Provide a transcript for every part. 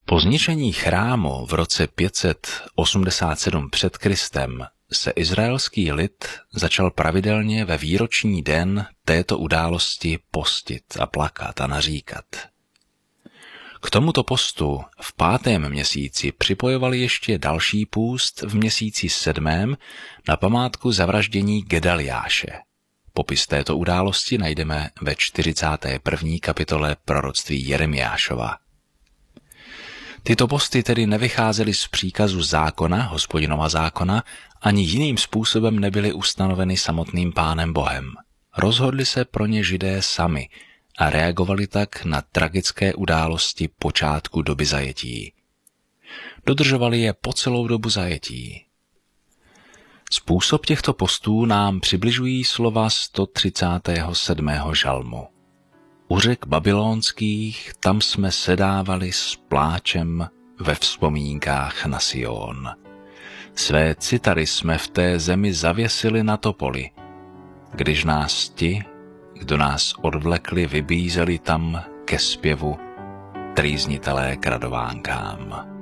Po zničení chrámu v roce 587 před Kristem se izraelský lid začal pravidelně ve výroční den této události postit a plakat a naříkat. K tomuto postu v 5. měsíci připojovali ještě další půst v měsíci 7. na památku zavraždění Gedaliáše. Popis této události najdeme ve 41. kapitole proroctví Jeremiášova. Tyto posty tedy nevycházely z příkazu zákona, Hospodinova zákona, ani jiným způsobem nebyly ustanoveny samotným Pánem Bohem. Rozhodli se pro ně Židé sami a reagovali tak na tragické události počátku doby zajetí. Dodržovali je po celou dobu zajetí. Způsob těchto postů nám přibližují slova 137. žalmu. U řek babylonských tam jsme sedávali s pláčem ve vzpomínkách na Sion. Své citary jsme v té zemi zavěsili na topoli, když nás ti, kdo nás odvlekli, vybízeli tam ke zpěvu trýznitelé k radovánkám.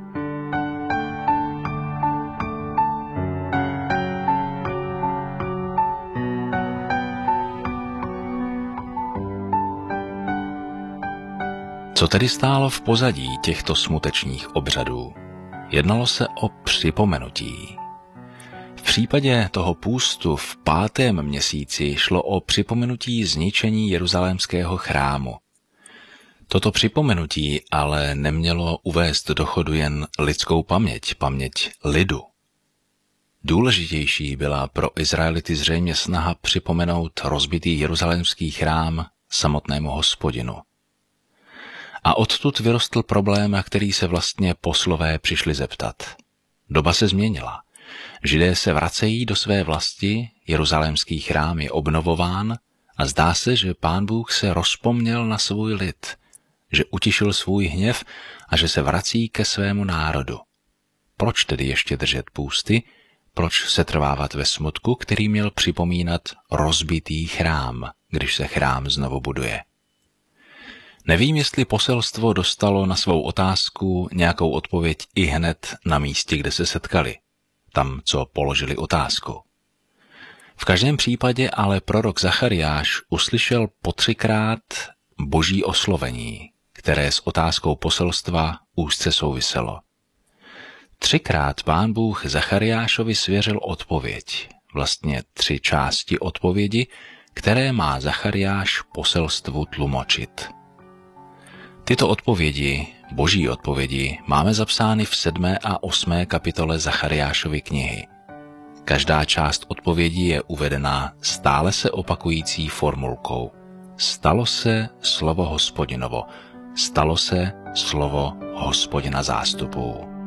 Co tedy stálo v pozadí těchto smutečných obřadů? Jednalo se o připomenutí. V případě toho půstu v 5. měsíci šlo o připomenutí zničení jeruzalémského chrámu. Toto připomenutí ale nemělo uvést do chodu jen lidskou paměť lidu. Důležitější byla pro Izraelity zřejmě snaha připomenout rozbitý jeruzalémský chrám samotnému Hospodinu. A odtud vyrostl problém, na který se vlastně poslové přišli zeptat. Doba se změnila. Židé se vracejí do své vlasti, jeruzalémský chrám je obnovován a zdá se, že Pán Bůh se rozpomněl na svůj lid, že utišil svůj hněv a že se vrací ke svému národu. Proč tedy ještě držet půsty? Proč setrvávat ve smutku, který měl připomínat rozbitý chrám, když se chrám znovu buduje? Nevím, jestli poselstvo dostalo na svou otázku nějakou odpověď i hned na místě, kde se setkali, tam, co položili otázku. V každém případě ale prorok Zachariáš uslyšel po 3krát boží oslovení, které s otázkou poselstva úzce souviselo. 3krát Pán Bůh Zachariášovi svěřil odpověď, vlastně 3 části odpovědi, které má Zachariáš poselstvu tlumočit. Tyto odpovědi, boží odpovědi, máme zapsány v 7. a 8. kapitole Zachariášovy knihy. Každá část odpovědi je uvedena stále se opakující formulkou. Stalo se slovo Hospodinovo, stalo se slovo Hospodina zástupů.